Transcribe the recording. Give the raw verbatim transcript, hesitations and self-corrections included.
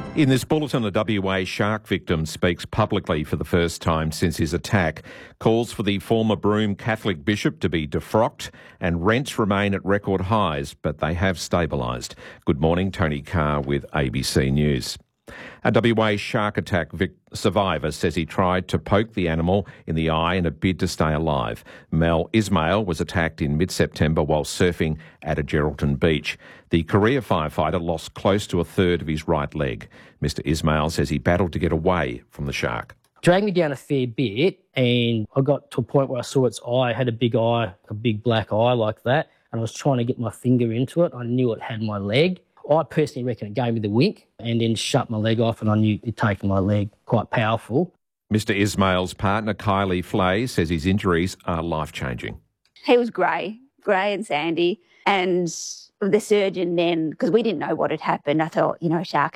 In this bulletin, a W A shark victim speaks publicly for the first time since his attack, calls for the former Broome Catholic bishop to be defrocked, and rents remain at record highs, but they have stabilised. Good morning, Tony Carr with A B C News. A W A shark attack vic- survivor says he tried to poke the animal in the eye in a bid to stay alive. Mel Ismail was attacked in mid-September while surfing at a Geraldton beach. The career firefighter lost close to a third of his right leg. Mister Ismail says he battled to get away from the shark. Dragged me down a fair bit, and I got to a point where I saw its eye. It had a big eye, a big black eye like that, and I was trying to get my finger into it. I knew it had my leg. I personally reckon it gave me the wink and then shut my leg off, and I knew it'd taken my leg. Quite powerful. Mister Ismail's partner, Kylie Flay, says his injuries are life-changing. He was grey, grey and sandy, and the surgeon then, because we didn't know what had happened, I thought, you know, shark